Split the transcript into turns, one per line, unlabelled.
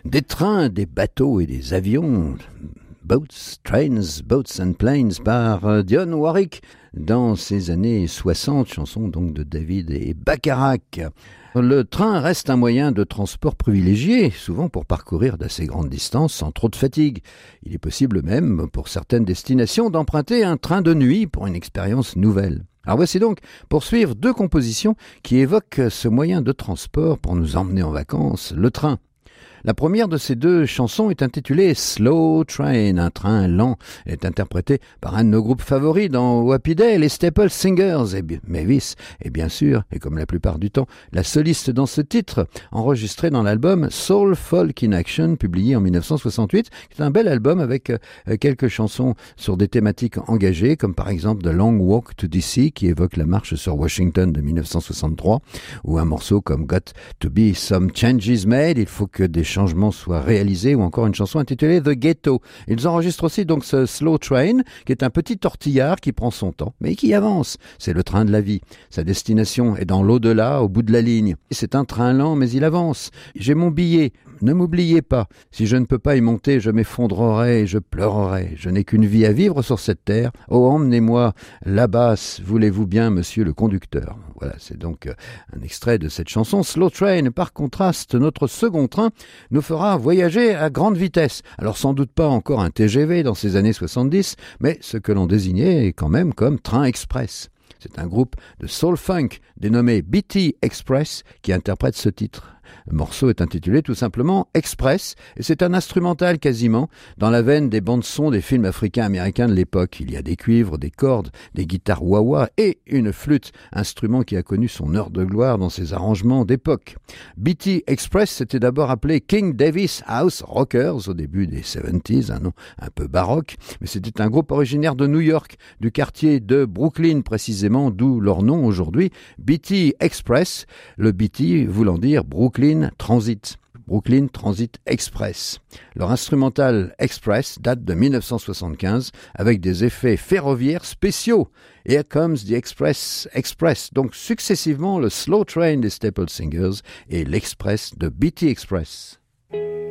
Des trains, des bateaux et des avions. Boats, Trains, Boats and Planes par Dionne Warwick dans ces années 60, chanson donc de David et Bacharach. Le train reste un moyen de transport privilégié, souvent pour parcourir d'assez grandes distances sans trop de fatigue. Il est possible même, pour certaines destinations, d'emprunter un train de nuit pour une expérience nouvelle. Alors voici donc, pour suivre, deux compositions qui évoquent ce moyen de transport pour nous emmener en vacances, le train. La première de ces deux chansons est intitulée Slow Train, un train lent. Elle est interprétée par un de nos groupes favoris dans Happy Day, les Staple Singers, et Mavis, et bien sûr, et comme la plupart du temps, la soliste dans ce titre, enregistré dans l'album Soul Folk in Action, publié en 1968, qui est un bel album avec quelques chansons sur des thématiques engagées, comme par exemple The Long Walk to DC, qui évoque la marche sur Washington de 1963, ou un morceau comme Got to Be Some Changes Made, il faut que des changements soient réalisés, ou encore une chanson intitulée The Ghetto. Ils enregistrent aussi donc ce Slow Train, qui est un petit tortillard qui prend son temps, mais qui avance. C'est le train de la vie. Sa destination est dans l'au-delà, au bout de la ligne. C'est un train lent, mais il avance. J'ai mon billet. Ne m'oubliez pas. Si je ne peux pas y monter, je m'effondrerai et je pleurerai. Je n'ai qu'une vie à vivre sur cette terre. Oh, emmenez-moi là-bas, voulez-vous bien, monsieur le conducteur. Voilà, c'est donc un extrait de cette chanson Slow Train. Par contraste, notre second train nous fera voyager à grande vitesse. Alors sans doute pas encore un TGV dans ces années 70, mais ce que l'on désignait quand même comme train express. C'est un groupe de soul funk dénommé BT Express qui interprète ce titre. Le morceau est intitulé tout simplement Express et c'est un instrumental quasiment dans la veine des bandes-sons des films africains-américains de l'époque. Il y a des cuivres, des cordes, des guitares wah-wah et une flûte, instrument qui a connu son heure de gloire dans ses arrangements d'époque. BT Express s'était d'abord appelé King Davis House Rockers au début des 70s, un nom un peu baroque, mais c'était un groupe originaire de New York, du quartier de Brooklyn précisément, d'où leur nom aujourd'hui, BT Express, le BT voulant dire Brooklyn Transit Express. Leur instrumental Express date de 1975 avec des effets ferroviaires spéciaux. Here Comes the Express, donc successivement le Slow Train des Staple Singers et l'Express de BT Express.